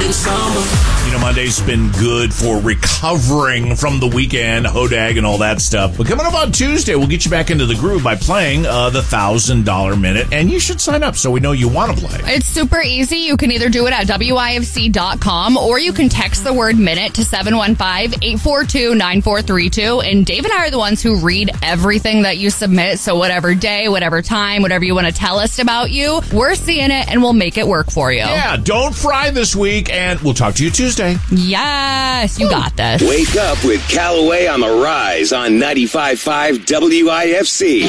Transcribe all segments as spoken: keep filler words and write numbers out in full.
in summer. You know, Monday's been good for recovering from the weekend, hodag and all that stuff. But coming up on Tuesday, we'll get you back into the groove by playing uh, the one thousand dollars Minute. And you should sign up so we know you want to play. It's super easy. You can either do it at W I F C dot com or you can text the word minute to seven one five, eight four two, nine four three two. And Dave and I are the ones who read everything that you submit. So whatever day, whatever time, whatever you want to tell us about you, we're seeing it and we'll make it work for you. Yeah, don't fry this week, and we'll talk to you Tuesday. Yes, you got this. Wake up with Callaway on the Rise on ninety-five point five W I F C.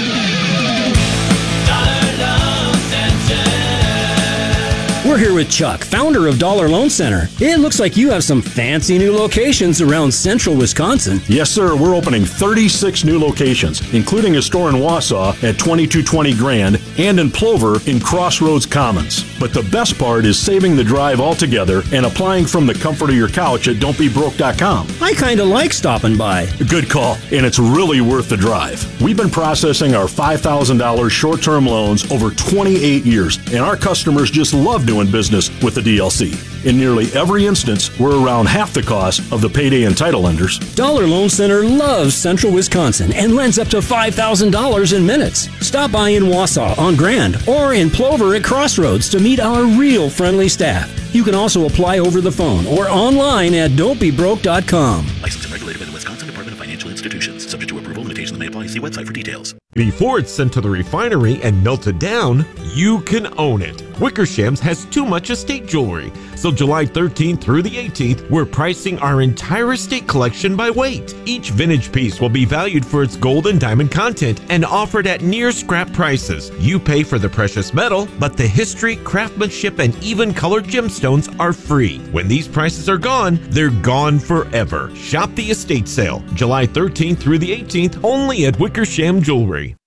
We're here with Chuck, founder of Dollar Loan Center. It looks like you have some fancy new locations around central Wisconsin. Yes, sir. We're opening thirty-six new locations, including a store in Wausau at twenty-two twenty Grand and in Plover in Crossroads Commons. But the best part is saving the drive altogether and applying from the comfort of your couch at don't be broke dot com. I kind of like stopping by. Good call, and it's really worth the drive. We've been processing our five thousand dollars short-term loans over twenty-eight years, and our customers just love doing business with the D L C. In nearly every instance, we're around half the cost of the payday and title lenders. Dollar Loan Center loves central Wisconsin and lends up to five thousand dollars in minutes. Stop by in Wausau on Grand or in Plover at Crossroads to meet our real friendly staff. You can also apply over the phone or online at don't be broke dot com. Licensed and regulated by the Wisconsin Department of Financial Institutions. Subject to approval, limitations may apply. See website for details. Before it's sent to the refinery and melted down, you can own it. Wickersham's has too much estate jewelry. So July thirteenth through the eighteenth, we're pricing our entire estate collection by weight. Each vintage piece will be valued for its gold and diamond content and offered at near scrap prices. You pay for the precious metal, but the history, craftsmanship, and even colored gemstones are free. When these prices are gone, they're gone forever. Shop the estate sale, July thirteenth through the eighteenth, only at Wickersham Jewelry.